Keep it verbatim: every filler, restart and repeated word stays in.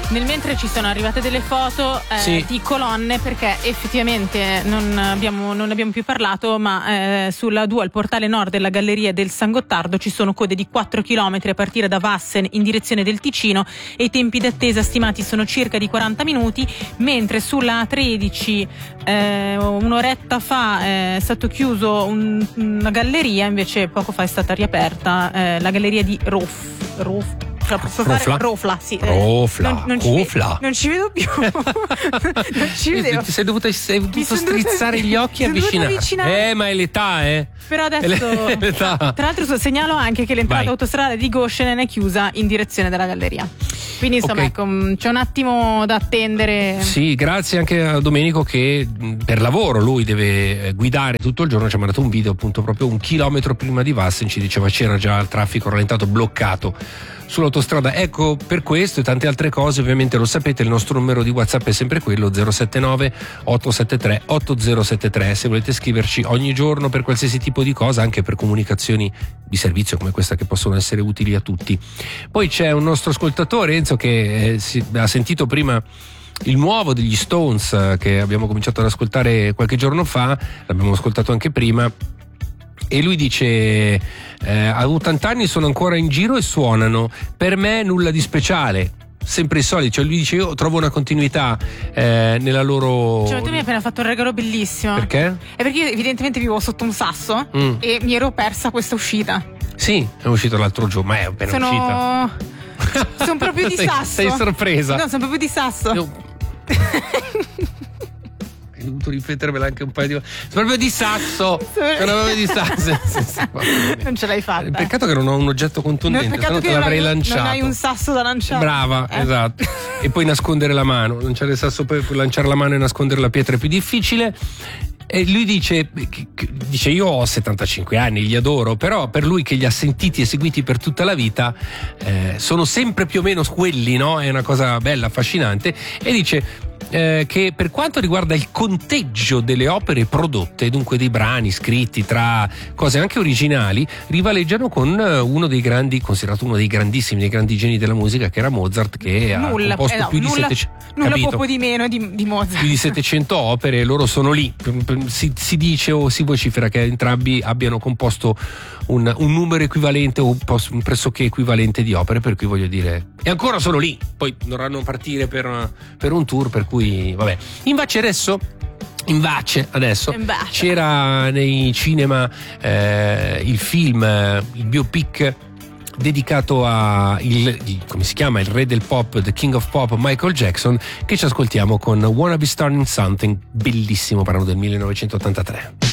Nel mentre ci sono arrivate delle foto eh, sì. di colonne, perché effettivamente non abbiamo, non abbiamo più parlato, ma eh, sulla due al portale nord della galleria del San Gottardo ci sono code di quattro chilometri a partire da Vassen in direzione del Ticino e i tempi d'attesa stimati sono circa di quaranta minuti, mentre sulla A tredici eh, un'oretta fa eh, è stato chiuso un, una galleria, invece poco fa è stata riaperta eh, la galleria di Rof, Rof Rofla? Rofla, sì. Rofla, non, non, ci Rofla. non ci vedo più. Non ci vedevo. Ti sei dovuta, sei dovuto strizzare dovuta, gli occhi e avvicinare. Eh, ma è l'età, eh. Però adesso, è l'età. Tra l'altro segnalo anche che l'entrata Vai. autostradale di Goschenen è chiusa in direzione della galleria. Quindi insomma, Okay. ecco, c'è un attimo da attendere. Sì, grazie anche a Domenico che per lavoro lui deve guidare tutto il giorno, ci ha mandato un video appunto proprio un chilometro prima di Vassen, ci diceva c'era già il traffico rallentato, bloccato sull'autostrada. Ecco, per questo e tante altre cose ovviamente lo sapete, il nostro numero di WhatsApp è sempre quello zero sette nove otto sette tre otto zero sette tre. Se volete scriverci ogni giorno per qualsiasi tipo di cosa, anche per comunicazioni di servizio come questa che possono essere utili a tutti. Poi c'è un nostro ascoltatore, Enzo, che eh, si, ha sentito prima il nuovo degli Stones eh, che abbiamo cominciato ad ascoltare qualche giorno fa, l'abbiamo ascoltato anche prima. E lui dice eh, a ottanta anni sono ancora in giro e suonano, per me nulla di speciale, sempre i soliti. Cioè lui dice io trovo una continuità eh, nella loro... Cioè, tu mi hai appena fatto un regalo bellissimo. Perché? È perché io evidentemente vivo sotto un sasso Mm. e mi ero persa questa uscita. Sì, è uscito l'altro giorno, ma è appena Sono... uscita. Sono proprio di sei, sasso. sei sorpresa? No, sono proprio di sasso. Io... Hai dovuto ripetermela anche un paio di volte. Sono proprio di sasso. Sono proprio di sasso. Sì, sì, va bene. Non ce l'hai fatta. Peccato che non ho un oggetto contundente, No, se no te che non l'avrei hai, lanciato. Non hai un sasso da lanciare. Brava, Eh. esatto. E poi nascondere la mano. Lanciare il sasso, poi lanciare la mano e nascondere la pietra è più difficile. E lui dice, dice io ho settantacinque anni, li adoro, però per lui che li ha sentiti e seguiti per tutta la vita eh, sono sempre più o meno quelli, no? È una cosa bella, affascinante. E dice eh, che per quanto riguarda il conteggio delle opere prodotte, dunque dei brani scritti tra cose anche originali, rivaleggiano con uno dei grandi, considerato uno dei grandissimi, dei grandi geni della musica, che era Mozart, che nulla, ha composto eh no, più nulla, di settecento, nulla capito? poco di meno di, di Mozart. Più di settecento opere, loro sono lì. Si, si dice o si vocifera che entrambi abbiano composto un, un numero equivalente o un pressoché equivalente di opere, per cui voglio dire, e ancora sono lì, poi dovranno partire per, per un tour, per cui vabbè. Invece adesso Invece adesso Invece. c'era nei cinema eh, il film, il biopic dedicato a il, il, come si chiama, il re del pop, the king of pop, Michael Jackson, che ci ascoltiamo con Wanna Be Starting Something, bellissimo brano del millenovecentottantatré.